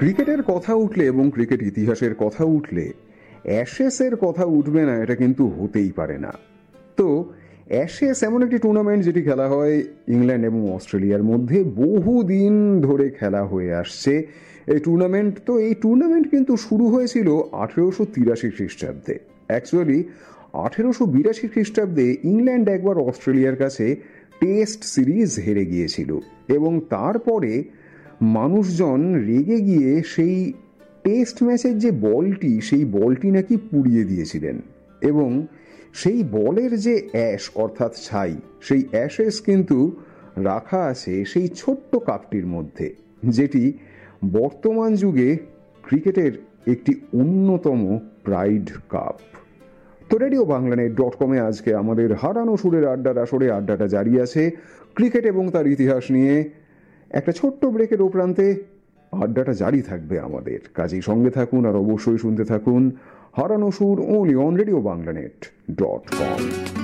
ক্রিকেটের কথা উঠলে এবং ক্রিকেট ইতিহাসের কথা উঠলে অ্যাশেসের কথা উঠবে না, এটা কিন্তু হতেই পারে না। তো অ্যাশেস এমন একটি টুর্নামেন্ট যেটি খেলা হয় ইংল্যান্ড এবং অস্ট্রেলিয়ার মধ্যে, বহুদিন ধরে খেলা হয়ে আসছে এই টুর্নামেন্ট কিন্তু শুরু হয়েছিল 1883 খ্রিস্টাব্দে। অ্যাকচুয়ালি 1882 খ্রিস্টাব্দে ইংল্যান্ড একবার অস্ট্রেলিয়ার কাছে টেস্ট সিরিজ হেরে গিয়েছিল এবং তারপরে মানুষজন রেগে গিয়ে সেই টেস্ট ম্যাচের যে বলটি নাকি পুড়িয়ে দিয়েছিলেন এবং সেই বলের যে অ্যাশ অর্থাৎ ছাই, সেই অ্যাশেস কিন্তু রাখা আছে সেই ছোট্ট কাপটির মধ্যে, যেটি বর্তমান যুগে ক্রিকেটের একটি অন্যতম প্রাইড কাপ। তো রেডিও বাংলানেট.com-এ আজকে আমাদের হারানো সুরের আড্ডার আসরে আড্ডাটা জারি আছে ক্রিকেট এবং তার ইতিহাস নিয়ে। একটা ছোট্ট ব্রেকের প্রান্তে আড্ডাটা জারি থাকবে আমাদের, কাজেই সঙ্গে থাকুন আর অবশ্যই শুনতে থাকুন হারানো সুর, only on রেডিও বাংলানেট.com।